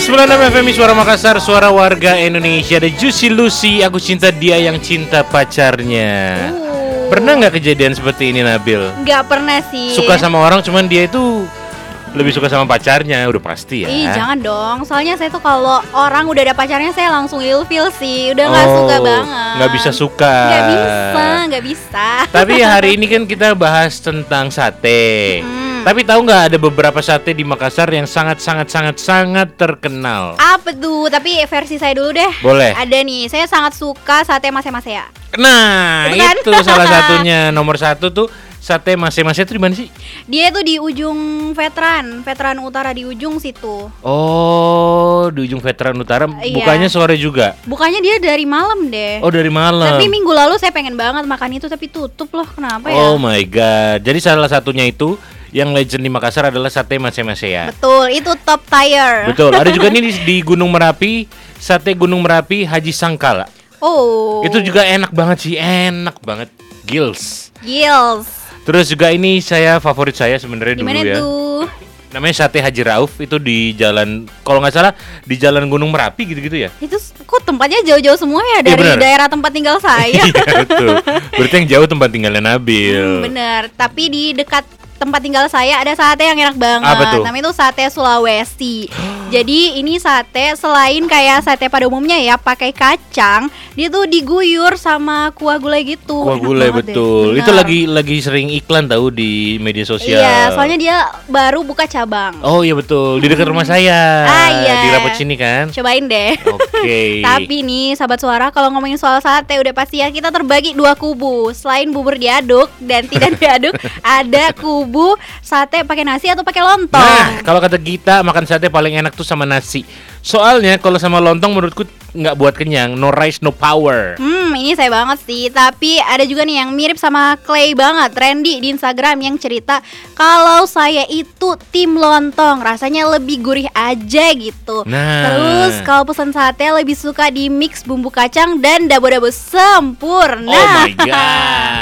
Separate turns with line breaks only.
106 FM Suara Makassar, suara warga Indonesia. Ada Juicy Lucy, aku cinta dia yang cinta pacarnya. Pernah nggak kejadian seperti ini, Nabil?
Nggak pernah sih.
Suka sama orang cuman dia itu lebih suka sama pacarnya, udah pasti ya.
Ih, jangan dong. Soalnya saya tuh kalau orang udah ada pacarnya saya langsung ilfil sih. Udah nggak suka banget.
Nggak bisa suka.
Nggak bisa.
Tapi hari ini kan kita bahas tentang sate. Tapi tahu nggak ada beberapa sate di Makassar yang sangat terkenal.
Apa tuh? Tapi versi saya dulu deh.
Boleh.
Ada nih. Saya sangat suka sate Mase-Mase ya.
Nah,
Betul kan?
itu salah satunya. Nomor satu tuh sate Mase-Mase itu di mana sih?
Dia tuh di ujung Veteran Utara di ujung situ.
Oh, di ujung Veteran Utara.
Iya.
Bukanya sore juga.
Bukannya dia dari malam deh.
Oh, dari malam.
Tapi minggu lalu saya pengen banget makan itu tapi tutup loh. Kenapa ya?
Oh my god. Jadi salah satunya itu yang legend di Makassar adalah sate Mase-Mase ya.
Betul, itu top tier.
Betul. Ada juga nih di Gunung Merapi, sate Gunung Merapi Haji Sangkala.
Oh.
Itu juga enak banget sih, enak banget. Gils. Terus juga ini favorit saya sebenarnya dulu
Gimana
ya.
tuh?
Namanya sate Haji Rauf, itu di jalan, kalau nggak salah di jalan Gunung Merapi gitu-gitu ya.
Itu kok tempatnya jauh-jauh semua ya dari
bener.
daerah tempat tinggal saya.
Iya betul. Berarti yang jauh tempat tinggalnya Nabil.
Bener, tapi di dekat tempat tinggal saya ada sate yang enak banget.
Apa tuh?
Namanya itu sate Sulawesi. Jadi ini sate selain kayak sate pada umumnya ya pakai kacang, dia tuh diguyur sama kuah gulai gitu.
Kuah
Enak
gulai
banget deh.
betul.
Bener.
Itu lagi sering iklan tahu di media sosial.
Iya, soalnya dia baru buka cabang.
Oh iya betul, di dekat rumah saya.
Iya.
Di Rapot sini kan.
Cobain deh.
Oke.
Tapi nih sahabat suara, kalau ngomongin soal sate udah pasti ya kita terbagi dua kubu. Selain bubur diaduk dan tidak diaduk, ada kubu sate pakai nasi atau pakai lontong.
Nah, kalau kata kita makan sate paling enak tuh sama nasi. Soalnya kalau sama lontong menurutku nggak buat kenyang. No rice, no power.
Ini saya banget sih. Tapi ada juga nih yang mirip sama Clay banget, Trendy di Instagram yang cerita kalau saya itu tim lontong, rasanya lebih gurih aja gitu.
Nah.
Terus kalau pesan sate lebih suka di mix bumbu kacang dan dabo-dabo sempurna.
Oh my god.